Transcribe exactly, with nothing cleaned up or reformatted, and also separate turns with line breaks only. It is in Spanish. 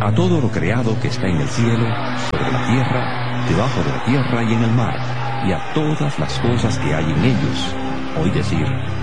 a todo lo creado que está en el cielo, sobre la tierra, debajo de la tierra y en el mar, y a todas las cosas que hay en ellos. Oí decir: